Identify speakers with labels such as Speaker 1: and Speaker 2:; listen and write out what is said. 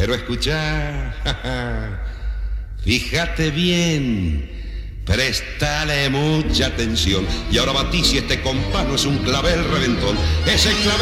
Speaker 1: Pero escuchá, fíjate bien, préstale mucha atención. Y ahora batí si este compás no es un clavel reventón. Es el clavel